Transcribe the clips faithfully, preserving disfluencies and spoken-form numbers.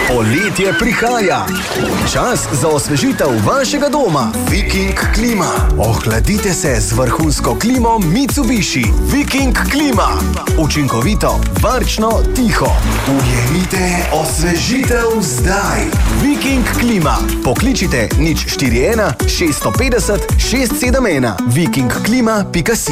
Poletje prihaja. Čas za osvežitev vašega doma. Viking klima. Ohladite se z vrhunsko klimo Mitsubishi. Viking klima. Učinkovito, varčno, tiho. Ujemite osvežitev zdaj. Viking klima. Pokličite nič štiri ena šest petdeset šest sedem ena. viking klima pika si.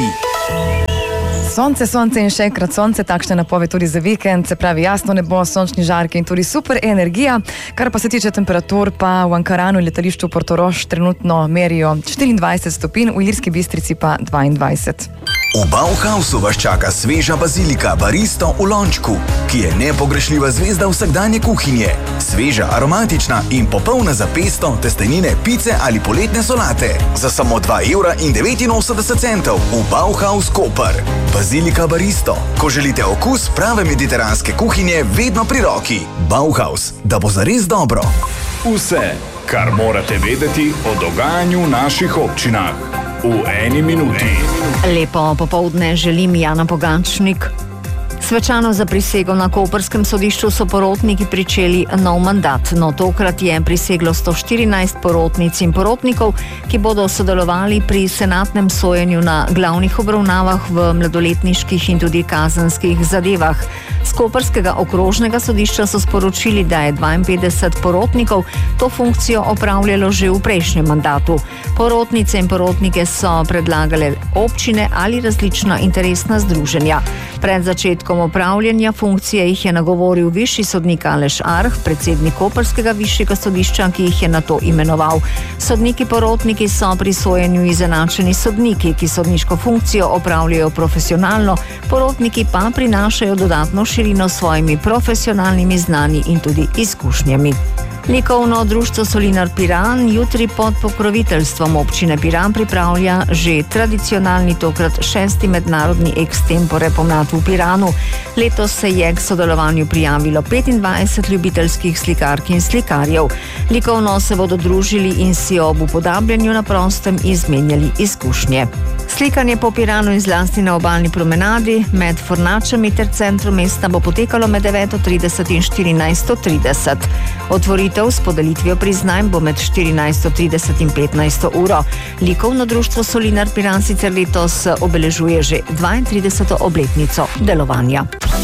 Sonce, sonce in še enkrat sonce, takšne napovedi tudi za vikend, se pravi jasno nebo, sončni žarki in tudi super energija. Kar pa se tiče temperatur, pa v Ankaranu in letališču Portorož trenutno merijo štiriindvajset stopinj, v Ilirski Bistrici pa dvaindvajset. V Bauhausu vas čaka sveža bazilika Baristo v lončku, ki je nepogrešljiva zvezda vsakdanje kuhinje. Sveža, aromatična in popolna za pesto, testenine, pice ali poletne solate. Za samo dva evra in devetinosemdeset centov v Bauhaus Koper. Bazilika Baristo. Ko želite okus prave mediteranske kuhinje, vedno pri roki. Bauhaus, da bo zares dobro. Vse, kar morate vedeti o dogajanju v naših občinah. V eni minuti. Lepo popoldne želim, Jana Pogačnik. Svečano za prisego na koprskem sodišču so porotniki pričeli nov mandat, no tokrat je priseglo sto štirinajst porotnic in porotnikov, ki bodo sodelovali pri senatnem sojenju na glavnih obravnavah v mladoletniških in tudi kazenskih zadevah. Z koprskega okrožnega sodišča so sporočili, da je dvainpetdeset porotnikov to funkcijo opravljalo že v prejšnjem mandatu. Porotnice in porotnike so predlagale občine ali različna interesna združenja. Pred začetkom opravljanja funkcije jih je nagovoril višji sodnik Aleš Arh, predsednik koprskega višjega sodišča, ki jih je nato imenoval. Sodniki porotniki so pri sojenju izenačeni sodniki, ki sodniško funkcijo opravljajo profesionalno, porotniki pa prinašajo dodatno širino s svojimi profesionalnimi znanji in tudi izkušnjami. Likovno društvo Solinar Piran jutri pod pokroviteljstvom občine Piran pripravlja že tradicionalni tokrat šesti mednarodni ekstempore pomlad v Piranu. Letos se je k sodelovanju prijavilo petindvajset ljubiteljskih slikark in slikarjev. Likovno se bodo družili in si ob upodabljanju na prostem izmenjali izkušnje. Slikanje po Piranu in zlasti na obalni promenadi med Fornačami ter centru mesta bo potekalo med deveto trideset in štirinajsto trideset. Otvoritev s podelitvijo priznanj bo med štirinajsto trideset in petnajsto uro. Likovno društvo Solinar Piran sicer letos obeležuje že dvaintrideseto obletnico delovanja.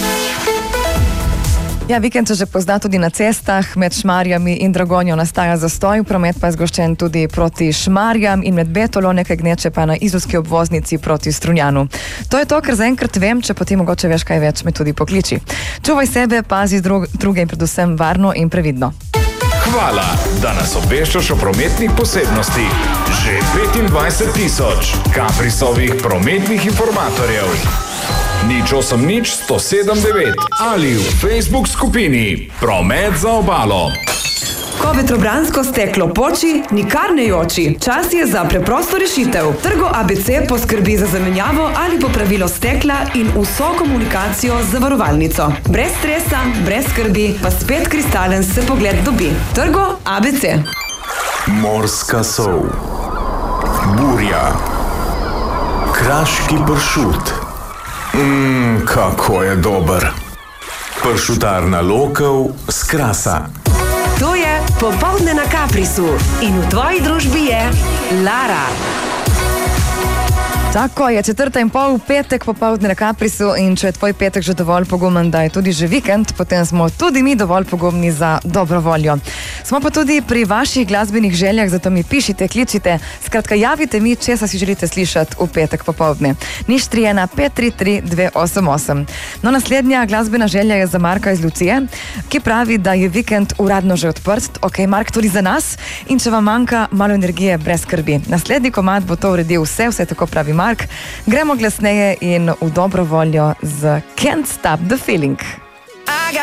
Ja, vikend se že pozna tudi na cestah, med Šmarjami in Dragonjo nastaja zastoj, promet pa je zgoščen tudi proti Šmarjam in med Betolo, nekaj gneče pa na Izolski obvoznici proti Strunjanu. To je to, kar zaenkrat vem, če potem mogoče veš kaj več, me tudi pokliči. Čuvaj sebe, pazi druge in predvsem varno in previdno. Hvala, da nas obveščaš o prometnih posebnostih. Že petindvajset tisoč Kaprisovih prometnih informatorjev. Nič osem nič sto sedem devet ali v Facebook skupini Promet za obalo. Ko vetrobransko steklo poči, nikar ne joči. Čas je za preprosto rešitev. Trgo A B C poskrbi za zamenjavo ali popravilo stekla in vso komunikacijo z zavarovalnico. Brez stresa, brez skrbi, pa spet kristalen se pogled dobi. Trgo A B C. Morska sol, burja, kraški pršut. Mmm, kako je dober. Pršutarna Lokev s Krasa. To je Popoldne na Kaprisu in v tvoji družbi je Lara. Tako je, četrta in pol, petek popoldne na Kaprisu in če je tvoj petek že dovolj pogumen, da je tudi že vikend, potem smo tudi mi dovolj pogumni za dobro voljo. Smo pa tudi pri vaših glasbenih željah, zato mi pišite, kličite, skratka javite mi, česa si želite slišati v petek popoldne. Nič tri ena pet tri tri dve osem osem. No, naslednja glasbena želja je za Marka iz Lucije, ki pravi, da je vikend uradno že odprt. Ok, Mark, tudi za nas. In če vam manjka malo energije, brez skrbi. Naslednji komad bo to uredil vse, vse tako pravi Mark. Gremo glasneje in v dobro voljo z Can't Stop the Feeling.